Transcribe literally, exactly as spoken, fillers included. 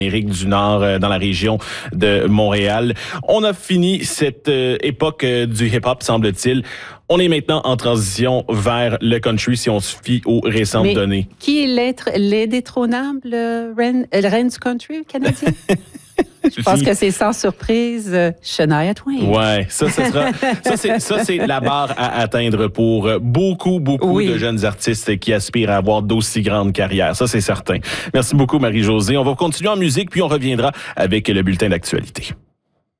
Amérique du Nord, euh, dans la région de Montréal. On a fini cette euh, époque euh, du hip-hop, semble-t-il. On est maintenant en transition vers le country, si on se fie aux récentes Mais données. Qui est l'indétrônable reine, euh, reine du country canadien? Je pense que c'est sans surprise euh, Shania Twain. Ouais, ça, ça sera, ça c'est, ça c'est la barre à atteindre pour beaucoup, beaucoup oui. de jeunes artistes qui aspirent à avoir d'aussi grandes carrières. Ça, c'est certain. Merci beaucoup, Marie-Josée. On va continuer en musique, puis on reviendra avec le bulletin d'actualité.